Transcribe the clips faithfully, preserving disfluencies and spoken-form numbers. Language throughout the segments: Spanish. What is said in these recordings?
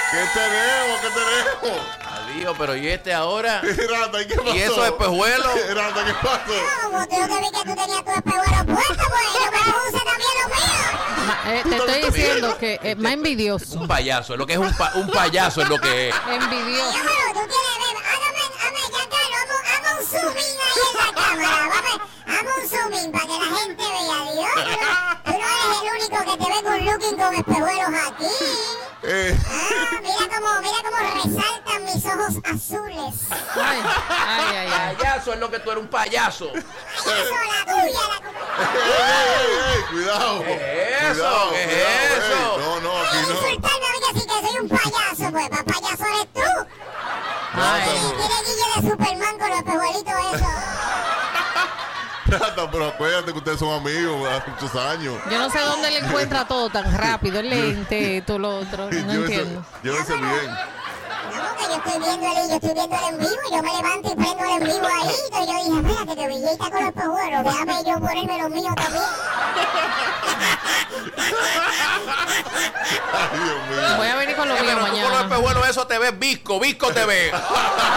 ¿Qué tenemos? ¿Qué tenemos? Adiós, pero ¿y este ahora? Rata, ¿y qué pasó? ¿Y esos espejuelos? Rata, ¿qué pasó? No, como yo te vi que tú tenías tu espejuelo puesto, pues yo me puse también lo mío. Ma, eh, te estoy diciendo que es más envidioso. Un payaso, es lo que es un, pa un payaso, es lo que es. Envidioso. Llámalo, tú tienes, ven, hágame, hágame, ya Carlos, hazme un zoom in ahí en la cámara, vamos, hazme un zoom in para que la gente vea, Dios, tú no, tú no eres el único que te ve con looking con espejuelos aquí. Eh. Ah, mira cómo, mira cómo resaltan mis ojos azules. Ay, ay, ay, ay. Payaso es lo que tú eres, un payaso. Payaso, la tuya, la ¡Ey, ey, ey, ey! ¡Cuidado! ¿Qué es eso? Cuidado, ¿Qué es cuidado, eso? ey. No, no, aquí ¿Quieres no. insultarme a mí que sí que soy un payaso? Pues, más payaso eres tú. Rata, Tiene guille de Superman con los espejuelitos esos. Rata, pero acuérdate que ustedes son amigos hace muchos años. Yo no sé dónde le encuentra todo tan rápido, el lente, todo lo otro. No Llévense, entiendo. llévense bien. No, que yo estoy viendo el, yo estoy viendo el en vivo y yo me levanto y prendo el en vivo ahí. Entonces yo dije, espérate que Villay está con los espejuelos, déjame yo ponerme los míos también. Ay, Dios mío. Voy a venir con los míos Pero tú con los mañana. espejuelos eso te ves visco, visco te ves. Ay,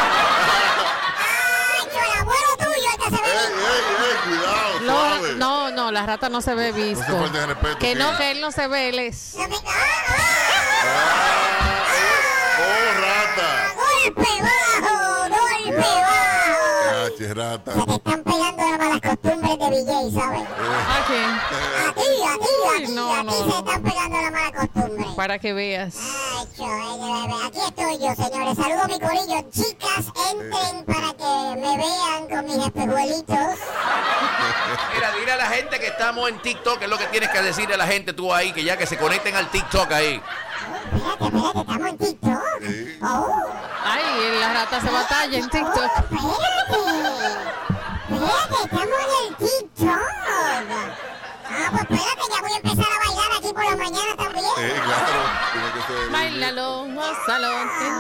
yo, el abuelo tuyo, este se ve ¡Ey, bien. ey, ey! ¡Cuidado, No, suave! no, no, la rata no se ve No se visco. falten de respeto. Que no, ¿qué? que él no se ve, él es. No me- ¡Ah, ah, Ah, ¡Oh, rata! ah! ¡Golpe bajo! ¡Golpe bajo! Cache, rata. Se te están pegando las malas costumbres de Villay, ¿sabes? ¿A quién? A ti, a ti, a Ay, ti, no, a ti no, se no. están pegando las malas costumbres. Para que veas. Ay, cho, eh, aquí estoy yo, señores. Saludo a mi corillo. Chicas, entren para que me vean con mis espejuelitos. Mira, dile a la gente que estamos en TikTok, es lo que tienes que decirle a la gente tú ahí, que ya que se conecten al TikTok ahí. Espérate, espérate, estamos en TikTok. Sí. Oh, Ay, la rata se batalla en oh, TikTok. espérate. Espérate, estamos en el TikTok. Ah, pues espérate, ya voy a empezar a bailar aquí por la mañana también. Sí, claro. Tiene que ser. Bailalo, gózalo.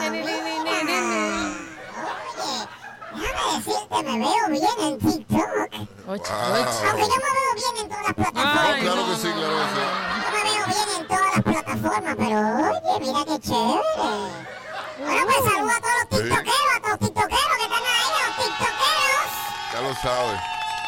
Oye, déjame decirte, me veo bien en TikTok. Ocho, Wow. ocho. Aunque yo me veo bien en todas las plataformas. Ay, Claro no, que sí, no, claro que sí. Yo me veo bien en todas las plataformas, pero oye, mira qué chévere. Bueno, pues saludo a todos los Sí. tiktokeros, a todos los tiktokeros que están ahí, a los tiktokeros. Ya lo sabes.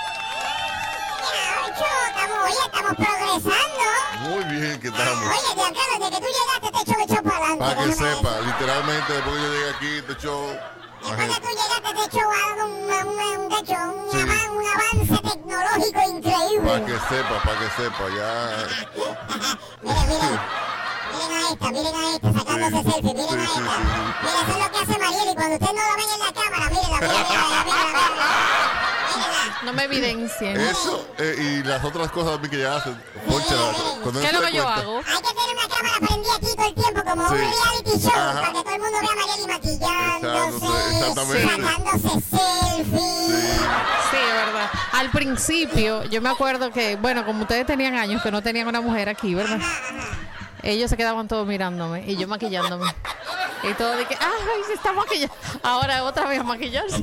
Ya, ocho, estamos, oye, estamos progresando. Muy bien que estamos. Oye, Giancarlo, desde que tú llegaste te echó echó para adelante. Para que déjame sepa, decir. literalmente, después que yo llegué aquí, te echó. Después que tú llegaste te echó algo, un, un, un, de hecho, un, Sí. avan- un avance tecnológico increíble. Para que sepa, para que sepa, ya. Miren, miren. Miren a esta, miren a esta, sacándose selfie, miren Sí, a sí, esta. sí, sí. Miren, eso es lo que hace Mariel y cuando ustedes no la ven en la cámara, mírenla, mírenla, mírenla, mírenla, mírenla. No me evidencien. Eso eh, y las otras cosas también que ya hacen. Pónchela. Cuando ¿Qué es no lo se que yo cuenta. hago? Hay que tener una cámara prendida aquí todo el tiempo, como Sí. un reality show, Ajá. para que todo el mundo vea a Mariel maquillándose, Exacto, exactamente. sacándose selfies. Sí, es verdad. Al principio, yo me acuerdo que, bueno, como ustedes tenían años que no tenían una mujer aquí, ¿verdad? Ellos se quedaban todos mirándome y yo maquillándome. Y todo de que, ay, se está maquillando. Ahora otra vez a maquillarse.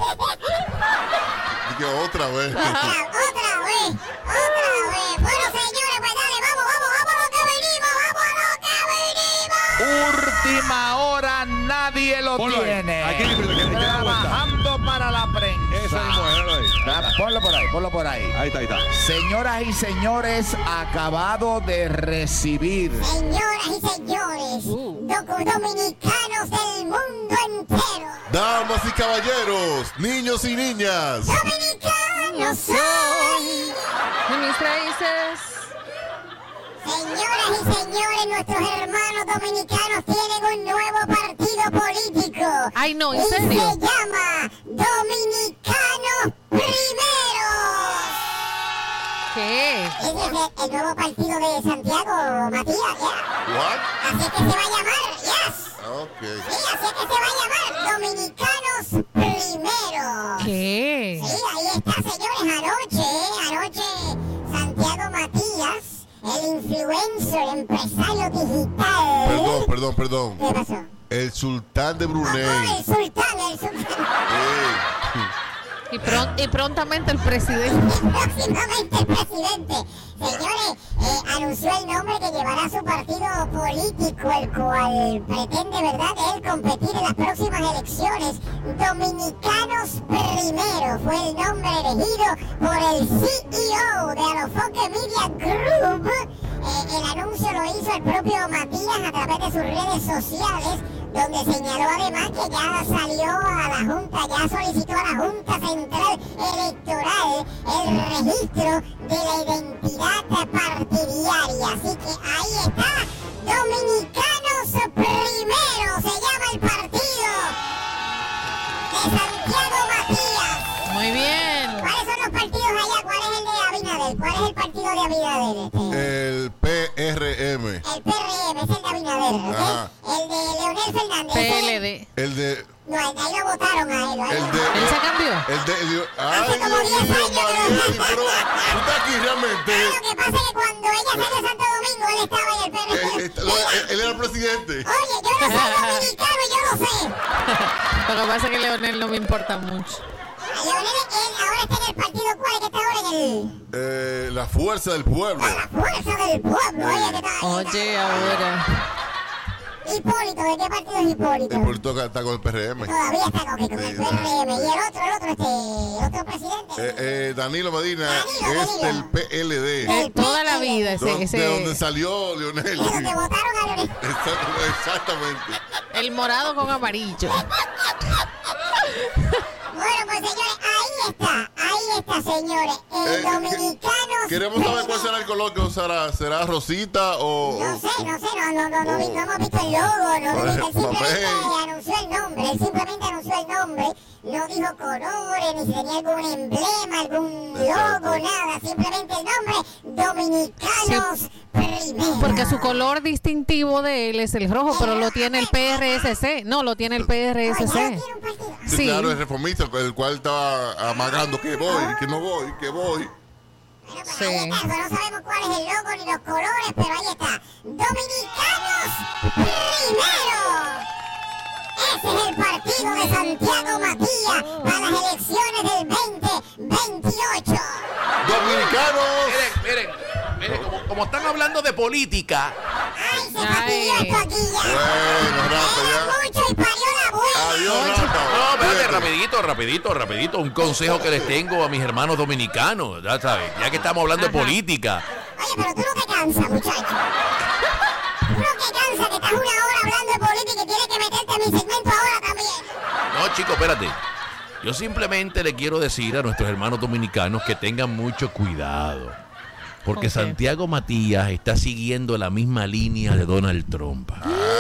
Y que otra vez. Otra, otra vez, otra vez. Bueno, señores, pues dale, vamos, vamos, vamos a lo que venimos, vamos a lo que venimos. Última hora, nadie lo Ponlo ahí. tiene. Aquí, que- que- que da vuelta. Trabajando para la prensa. Esa mismo, déjalo ahí. Ah, Ponlo por ahí, ponlo por ahí. Ahí está, ahí está. Señoras y señores, acabado de recibir Señoras y señores, docu- dominicanos del mundo entero. Damas y caballeros, niños y niñas. Dominicano soy. En mis raíces. Señoras y señores, nuestros hermanos dominicanos tienen un nuevo partido político. Ay, no, ¿en y serio? se llama Dominicanos Primeros. ¿Qué? Ese es el, el nuevo partido de Santiago, Matías, ya. What? Así es que se va a llamar, yes. Ok. Sí, así es que se va a llamar Dominicanos Primeros. ¿Qué? Sí, ahí está, señores, anoche, anoche, Santiago Matías, el influencer, empresario digital. Perdón, perdón, perdón. ¿Qué pasó? El sultán de Oh, Brunei. el sultán, el sultán. Sí. Y, pron- y prontamente el presidente. Próximamente el presidente. Señores, eh, anunció el nombre que llevará su partido político, el cual pretende, ¿verdad?, él competir en las próximas elecciones. Dominicanos Primero fue el nombre elegido por el C E O de Alofoque Media Group. Eh, el anuncio lo hizo el propio Matías a través de sus redes sociales, donde señaló además que ya salió a la Junta, ya solicitó a la Junta Central Electoral el registro de la identidad partidaria. Así que ahí está, Dominicanos Primero se llama el partido de Santiago Matías. Muy bien. ¿Cuáles son los partidos allá? ¿Cuál es el de Abinader? ¿Cuál es el partido de Abinader? Este? El P R M. El P R M es el de Abinader, ¿ok? Ajá. El de Leonel Fernández. P L D. El de. No, ahí lo votaron a él. Ahí El lo- de. ¿Él se cambió? El de. el de- ay, Hace como Dios diez mío, años que lo- Marieli, pero tú estás aquí realmente. Ah, lo que pasa es que cuando ella salió de Santo Domingo, él estaba en el P R Eh, M. eh, lo- él, él era el presidente. Oye, yo no soy dominicano y yo lo sé. Lo que pasa es que Leonel no me importa mucho. A Leonel, él ahora está en el partido, ¿cuál es que está ahora en el...? Eh, la fuerza del pueblo. A la fuerza del pueblo, oye, que está... Oye, ahora. Hipólito, ¿de qué partido es Hipólito? El puerto está con el P R M. Todavía está con, con el Sí, P R M. Y el otro, el otro, este, otro presidente. Eh, eh, Danilo Medina Danilo, es Danilo. del P L D. De toda la vida ese, Donde, ese de donde salió Leonel. Es donde votaron a Leonel. Exact- Exactamente. el morado con amarillo. Bueno, pues señores, ahí está, ahí está, señores. El Eh, Dominicanos. Queremos saber cuál será el color que usará. ¿Será rosita o.? No sé, no sé, no, no, no, no, vi- no hemos visto el logo, no, Pues, él simplemente papel. anunció el nombre, él simplemente anunció el nombre, no dijo colores, ni si tenía algún emblema, algún logo, nada, simplemente el nombre, Dominicanos Primero. Porque su color distintivo de él es el rojo, pero lo tiene el P R S C. No, lo tiene el P R S Oye, C. ¿no tiene un partido? Sí, Sí. claro, el reformista, el cual estaba amagando que voy, que no voy, que voy. Bueno, pues Sí. ahí está, no sabemos cuál es el logo ni los colores, pero ahí está. Dominicanos Primero. Ese es el partido de Santiago Matías para las elecciones del veinte veintiocho. Dominicanos. Miren, miren, miren, como, como están hablando de política, Ay, se Ay. fastidió esto aquí ya. Bueno, Rafa, Era ya. mucho y parió la buena. Adiós, Rafa. no, espérate, Cuídate. rapidito, rapidito, rapidito, un consejo que les tengo a mis hermanos dominicanos, ya sabes, ya que estamos hablando de Ajá. política. Oye, pero tú no te cansas, muchacho. Tú no te cansas que estás una hora hablando de política y tienes que meterte en mi segmento ahora también. No, chicos, espérate. Yo simplemente le quiero decir a nuestros hermanos dominicanos que tengan mucho cuidado. Porque Ok. Santiago Matías está siguiendo la misma línea de Donald Trump.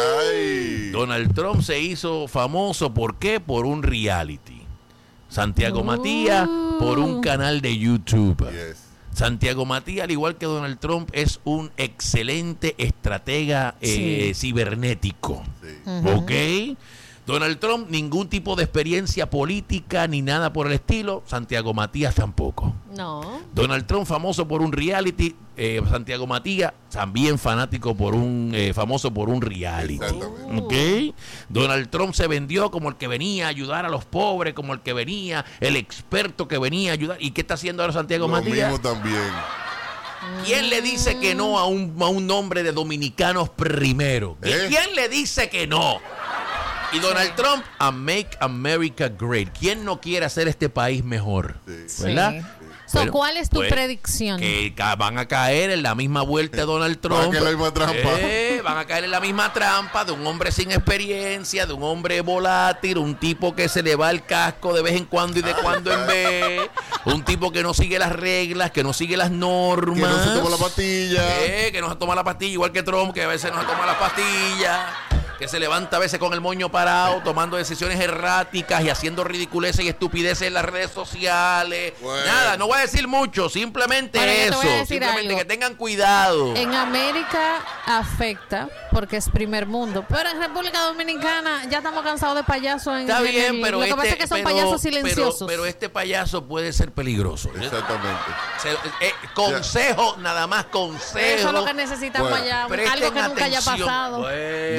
Ay. Donald Trump se hizo famoso, ¿por qué? Por un reality. Santiago Uh. Matías por un canal de YouTube. Yes. Santiago Matías, al igual que Donald Trump, es un excelente estratega eh, cibernético. Sí. ¿Ok? Donald Trump, ningún tipo de experiencia política ni nada por el estilo. Santiago Matías tampoco. No. Donald Trump, famoso por un reality. eh, Santiago Matías, también fanático por un eh, famoso por un reality. Exactamente. ¿Ok? Donald Trump se vendió como el que venía a ayudar a los pobres, como el que venía, el experto que venía a ayudar. ¿Y qué está haciendo ahora Santiago Lo Matías? mismo también. ¿Quién le dice que no a un, a un nombre de dominicanos primero? ¿Qui- ¿Eh? ¿Quién le dice que no? Y Donald Trump, a Make America Great. ¿Quién no quiere hacer este país mejor? Sí. ¿Verdad? Sí. So, Bueno, ¿cuál es tu pues, predicción? Que ca- van a caer en la misma vuelta de Donald Van a Trump. caer en la misma trampa. Eh, van a caer en la misma trampa de un hombre sin experiencia, de un hombre volátil, un tipo que se le va el casco de vez en cuando y de cuando en vez. Un tipo que no sigue las reglas, que no sigue las normas. Que no se toma la pastilla. Eh, que no se toma la pastilla, igual que Trump, que a veces no se toma la pastilla. Que se levanta a veces con el moño parado, tomando decisiones erráticas y haciendo ridiculeces y estupideces en las redes sociales. Bueno. Nada, no voy a decir mucho, simplemente Bueno, yo te eso. voy a decir Simplemente algo. que tengan cuidado. En América afecta porque es primer mundo, pero en República Dominicana ya estamos cansados de payasos. En, Está en bien, el- pero lo que este, pasa es que son pero- payasos pero- silenciosos. Pero, este payaso puede ser peligroso. Exactamente. Se- eh, consejo, nada más consejo. Eso es lo que necesitamos Bueno, allá, Presten algo que nunca haya atención. pasado. Bueno. No se preocupe.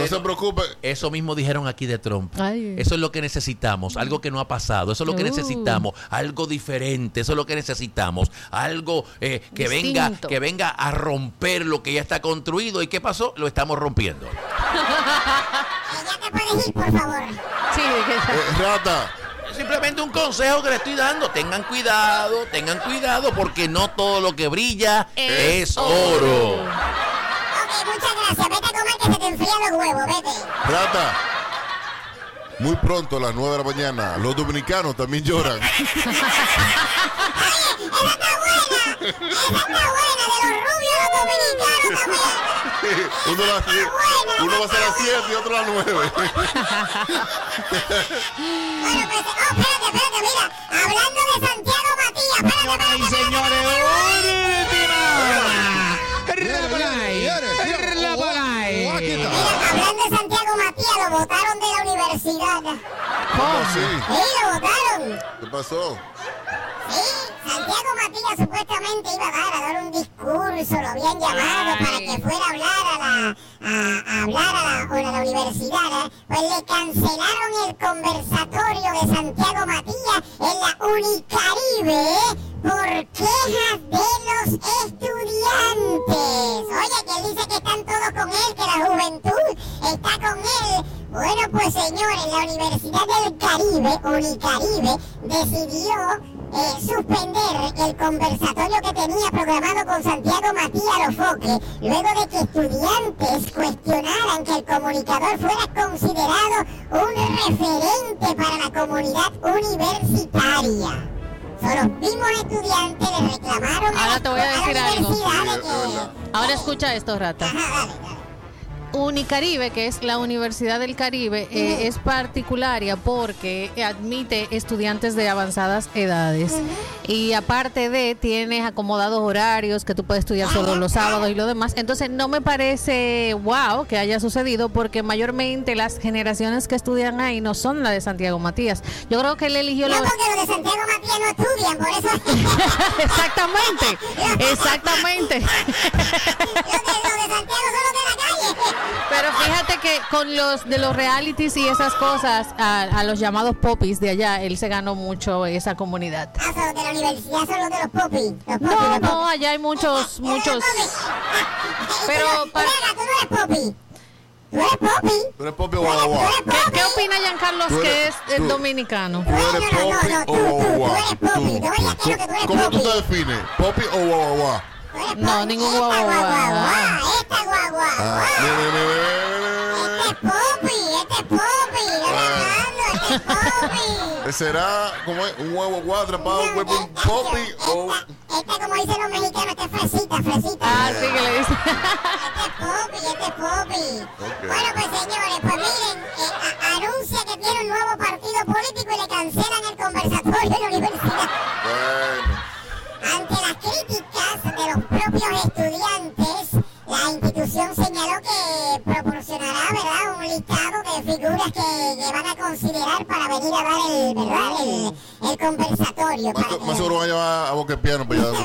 preocupe. Eso mismo dijeron aquí de Trump. Ay. Eso es lo que necesitamos, algo que no ha pasado. Eso es lo que Uh. necesitamos, algo diferente. Eso es lo que necesitamos, algo eh, que venga, Distinto. que venga a romper lo que ya está construido. ¿Y qué pasó? Lo estamos rompiendo. Eh, ya te puedes ir, por favor. Sí, que- Eh, rata, Es simplemente un consejo que le estoy dando. Tengan cuidado, tengan cuidado, porque no todo lo que brilla es, Es oro. Ok, muchas gracias. Vete a comer que se te enfrían los huevos, vete. rata. Muy pronto, a las nueve de la mañana, los dominicanos también lloran. ¡Esa está buena! ¡Esa está buena! De los rubios a los dominicanos también. Uno, la- uno va a ser a las siete y otro a las nueve. Bueno, pues, oh, espérate, espérate, mira. Hablando de Santiago Matías, espérate, espérate, Ay, espérate, señores, Mira, hablando de Santiago Matías, lo votaron de la universidad. ¿Cómo así? Sí, lo votaron. ¿Qué pasó? Sí, Santiago Matías supuestamente iba a dar, a dar un discurso, lo habían llamado para que fuera a hablar a la, a, a hablar a la, a la universidad, ¿eh? Pues le cancelaron el conversatorio de Santiago Matías en la Unicaribe, ¿eh? Por quejas de los estudiantes. Oye, que él dice que están todos con él, que la juventud está con él. Bueno, pues señores, la Universidad del Caribe, Unicaribe, decidió eh, suspender el conversatorio que tenía programado con Santiago Matías Lofoque, luego de que estudiantes cuestionaran que el comunicador fuera considerado un referente para la comunidad universitaria. Son los mismos estudiantes le reclamaron a Ahora la, te voy a a la decir algo. universidad de Sí, es verdad. que... Ahora escucha esto, Rata. Ajá, dale, dale. Unicaribe, que es la Universidad del Caribe, eh, es particularia porque admite estudiantes de avanzadas edades. Y aparte de, tienes acomodados horarios que tú puedes estudiar solo los sábados y lo demás. Entonces no me parece wow que haya sucedido porque mayormente las generaciones que estudian ahí no son la de Santiago Matías. Yo creo que él eligió No, lo... porque los de Santiago Matías no estudian, por eso... Exactamente, exactamente. Los de, los de Santiago son los de la calle. Pero fíjate que con los de los realities y esas cosas, a, a los llamados popis de allá, él se ganó mucho esa comunidad. Ah, son los de la universidad, son los de los popis. Los popis, No, los no, popis. allá hay muchos, muchos. Pero, Pero pa- Venga, tú no eres popi. Tú eres popi. ¿Tú eres Popi o Tú eres, tú Guagua? eres ¿Qué, popi. qué opina Giancarlo Tú que eres- es el tú- dominicano? ¿Tú eres No, no, no, Popi no, o tú, tú, tú Guagua? eres popi. Te voy a decir que tú eres ¿Cómo tú popi. te defines? ¿Popi o Guagua? Tú eres No, popi. ningún Esta guagua. guagua. Esta guagua. Ah, mire, mire, mire, mire, Este es mire, popi. Este es popi. Relajando, este es popi. mire. ¿Será como es, un huevo guagua atrapado en un huevo un Popi o...? Esta, esta, como dicen los mexicanos, esta es fresita, fresita. Ah, sí que le dice. Este es Popi, este es Popi. Bueno, pues señores, pues miren, eh, a- anuncia que tiene un nuevo partido político y le cancelan el conversatorio en la universidad. Bueno, Ante las críticas de los propios estudiantes, la institución señaló que proporcionará, ¿verdad?, un listado de figuras que, que van a considerar para venir a dar el, ¿verdad?, el, el conversatorio. más, para que- más seguro van a llevar a Boca Piano para allá.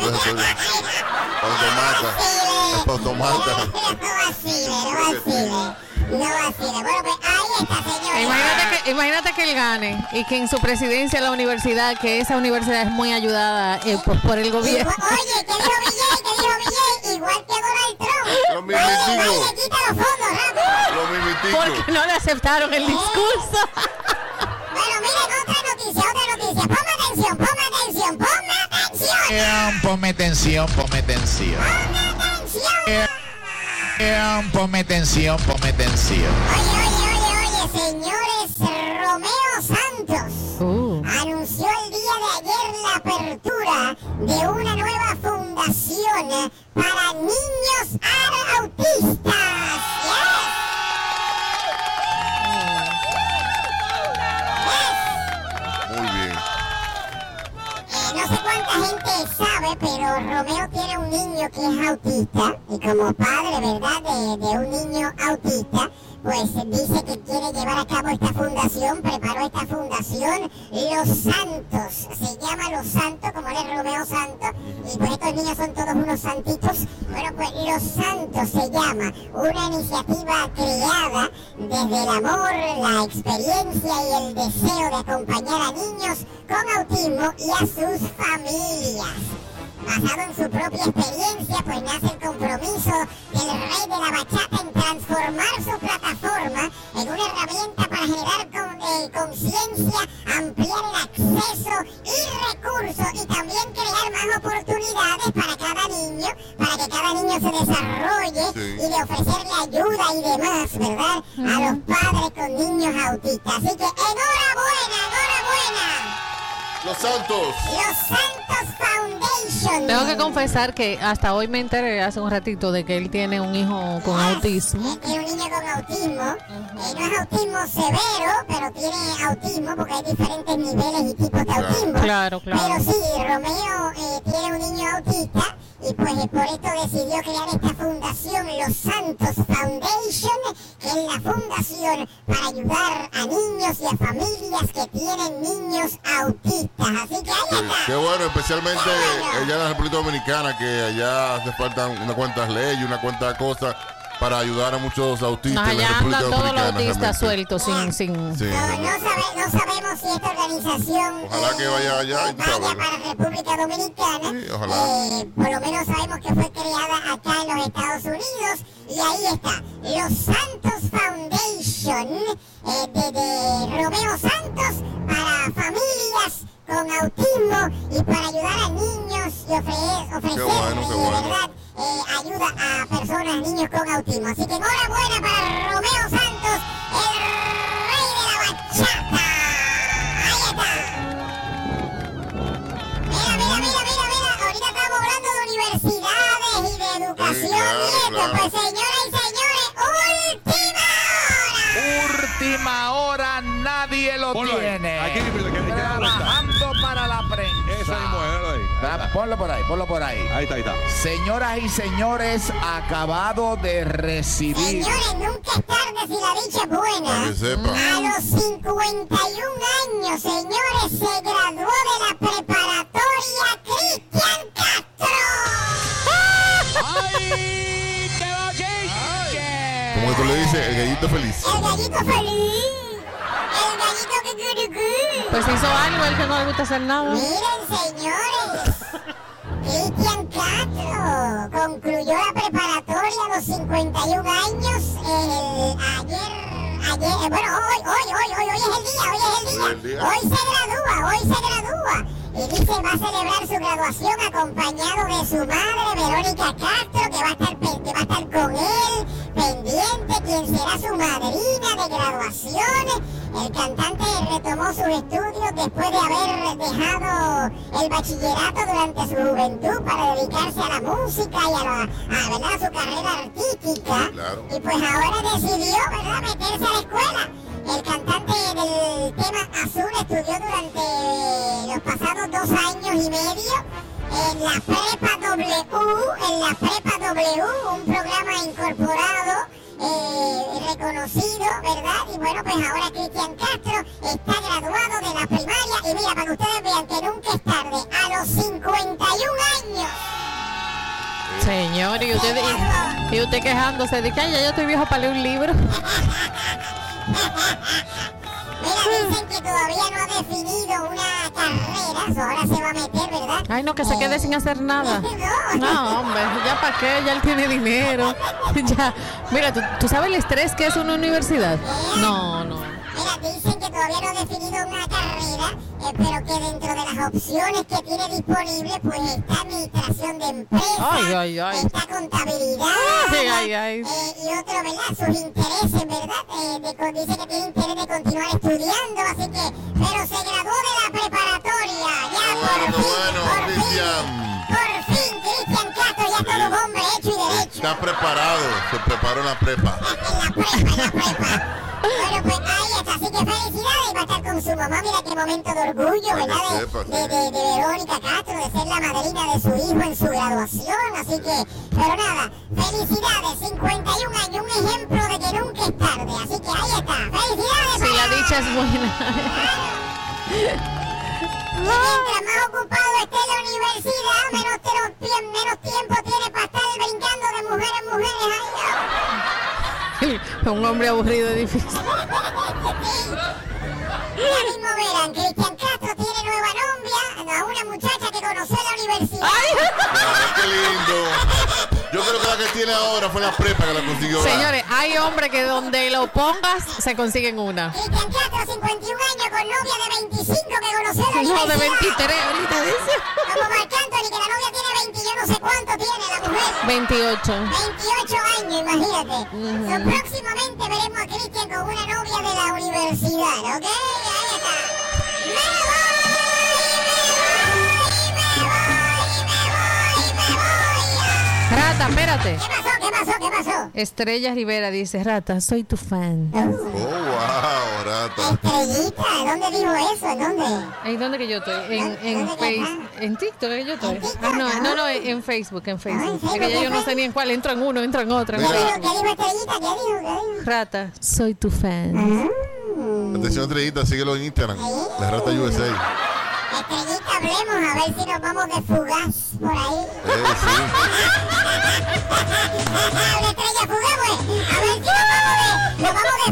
Automata. Automata. No vacile, no vacile. No vacile. Bueno, pues ahí está, señores. Imagínate que, imagínate que él gane y que en su presidencia la universidad, que esa universidad es muy ayudada eh, por, por el gobierno. Igual- Oye, ¿qué dijo Villay? ¿Qué dijo Villay? Igual que Donald Trump. Lo Oye, mismitico. oye, quita los fondos, rápido. Lo mimitico. Porque no le aceptaron el discurso. Bueno, miren, otra noticia, otra noticia. Ponme atención, ponme atención, ponme atención. Eh, Ponme atención, ponme atención. Ponme atención. Eh, eh, Ponme atención, ponme atención. Oye, oye, oye, oye, señores, Romeo Santos Uh. anunció el día de ayer la apertura de una nueva fundación para niños autistas. Yes. Muy bien. Eh, no sé cuánta gente sabe, pero Romeo tiene un niño que es autista y como padre, ¿verdad?, de, de un niño autista, pues dice que quiere llevar a cabo esta fundación, preparó esta fundación Los Santos, se llama Los Santos, como él es Romeo Santos, y pues estos niños son todos unos santitos. Bueno, pues Los Santos se llama, una iniciativa creada desde el amor, la experiencia y el deseo de acompañar a niños con autismo y a sus familias. Basado en su propia experiencia, pues nace el compromiso del rey de la bachata en transformar su plataforma en una herramienta para generar con, eh, conciencia, ampliar el acceso y recursos y también crear más oportunidades para cada niño, para que cada niño se desarrolle Sí. y de ofrecerle ayuda y demás, ¿verdad? A los padres con niños autistas. Así que enhorabuena, enhorabuena. Los Santos. Los Santos Foundation. Tengo que confesar que hasta hoy me enteré hace un ratito de que él tiene un hijo con autismo. Él tiene un niño con autismo. Eh, no es autismo severo, pero tiene autismo porque hay diferentes niveles y tipos de autismo. Claro, claro. Pero sí, Romeo eh, tiene un niño autista y pues eh, por esto decidió crear esta fundación, Los Santos Foundation, que es la fundación para ayudar a niños y a familias que tienen niños autistas. Así que ahí Sí, está. qué bueno, especialmente Qué bueno. allá en la República Dominicana, que allá hace falta unas cuantas leyes, una cuanta cosas para ayudar a muchos autistas No, en la allá República andan todos los Dominicana. autistas realmente. sueltos sin... sin... Sí, No, verdad. no, sabe- no sabemos si esta organización Ojalá que vaya allá, eh, tú sabes. vaya para República Dominicana. Sí, ojalá. Eh, por lo menos sabemos que fue creada acá en los Estados Unidos. Y ahí está, Los Santos Foundation, eh, de, de Romeo Santos, para familias con autismo y para ayudar a niños y ofre- ofrecer bueno, qué de bueno. verdad eh, ayuda a personas, niños con autismo. Así que enhorabuena para Romeo Santos, el rey de la bachata. Ahí está. Mira, mira, mira, mira, mira. Ahorita estamos hablando de universidades y de educación. Sí, claro, y esto, claro. pues señoras y señores, última hora. Última hora, nadie lo Ponlo ahí. tiene. Aquí, que- que- que- que- Trabajando para la prensa. Esa mismo, déjalo ahí. Da- Ponlo por ahí, ponlo por ahí. Ahí está, ahí está. Señoras y señores, acabado de recibir. Señores, nunca es tarde si la dicha es buena. Para que sepa. A los cincuenta y un años, señores, se graduó de la preparatoria Cristian Castro. ¡Ay, qué bochinche! Como que tú le dices, el gallito feliz. El gallito feliz. El gallito que curucú. Pues hizo algo, él que no le gusta hacer nada. Miren, señores. Cristian Castro concluyó la preparatoria a los cincuenta y un años. El, ayer, ayer, eh, bueno, hoy, hoy, hoy, hoy, hoy es el día, hoy es el Hoy es el día. día. Hoy se gradúa, hoy se gradúa. Y dice, va a celebrar su graduación acompañado de su madre, Verónica Castro, que va a estar, pe- que va a estar con él, pendiente, quien será su madrina de graduación. El cantante retomó sus estudios después de haber dejado el bachillerato durante su juventud para dedicarse a la música y a, la, a, ¿verdad? a su carrera artística. Claro. Y pues ahora decidió, ¿verdad?, meterse a la escuela. El cantante del tema Azul estudió durante los pasados dos años y medio en la Prepa W, en la Prepa W, un programa incorporado eh, reconocido, ¿verdad? Y bueno, pues ahora Cristian Castro está graduado de la primaria y mira, para que ustedes vean que nunca es tarde, a los cincuenta y un años. Señor, y usted, y, y usted quejándose de que "Ay, ya yo estoy viejo para leer un libro". Mira, dicen que todavía no ha definido una carrera, eso ahora se va a meter, ¿verdad? Ay, no, que se quede sin hacer nada. No. No, hombre, ya para qué, ya él tiene dinero. Ya. Mira, ¿tú, tú sabes el estrés que es una universidad? No, no. Mira, dicen que todavía no ha definido una carrera, eh, pero que dentro de las opciones que tiene disponible, pues está administración de empresas, Ay, ay, ay. está contabilidad, Ay, ay, ay. eh, y otro, ¿verdad? Sus intereses, ¿verdad? Eh, de con- dice que tiene interés de continuar estudiando, así que, pero se graduó de la preparatoria, ya Bueno, por fin, bueno, por Cristian. fin, por fin, Cristian Castro, ya todo un hombre hecho y derecho. Está preparado, se preparó en la prepa. En la prepa, en la prepa. Bueno, pues ahí está, así que felicidades, va a estar con su mamá, mira qué momento de orgullo, ¿verdad? que De, sepa, sí. de, de- de Verónica Castro, de ser la madrina de su hijo en su graduación, así que, pero nada, felicidades, cincuenta y un años, un ejemplo de que nunca es tarde, así que ahí está, felicidades. Si la para- dicha es buena. Y mientras más ocupado esté en la universidad, menos, te- menos tiempo tiene para estar brincando de mujer en mujeres, ay, Un hombre aburrido es difícil. Ya mismo verán, Cristian Castro tiene nueva novia, a una muchacha que conoció en la universidad. Ay, qué lindo. Yo creo que la que tiene ahora fue la prepa que la consiguió. Señores, hay hombres que donde lo pongas se consiguen una. Cristian Castro, cincuenta y un años, con novia de veinticinco que conoció en la No, universidad. de veintitrés, ahorita dice. Como Marc Anthony, que la novia tiene veinte, yo no sé cuánto tiene la mujer. veintiocho. veintiocho años, imagínate. So, próximamente veremos a Cristian con una novia de la universidad, ¿ok? Ahí está. ¡Me voy, me voy, me voy, me voy, me voy! Rata, espérate. ¿Qué pasó, qué pasó, qué pasó? Estrella Rivera dice, Rata, soy tu fan. Oh, wow, rata. Estrellita, ¿dónde dijo eso? ¿En dónde? ¿En dónde que yo estoy? En, en, ¿Dónde que face, está? en TikTok que yo estoy. ¿En TikTok? Ah, no, no, no, en Facebook, en Facebook. Ah, ¿en Es que ya yo no Facebook? sé ni en cuál, entro en uno, entro en otro. En ¿Qué Mira. dijo, Facebook. qué dijo Estrellita? ¿Qué dijo? ¿Qué dijo? Rata, soy tu fan. Atención, Estrellita, síguelo en Instagram. La Rata U S A. Estrellita, hablemos a ver si nos vamos de fugaz por ahí. Eh, sí. Ah, una estrella fugaz, pues. A ver si nos vamos de, nos vamos de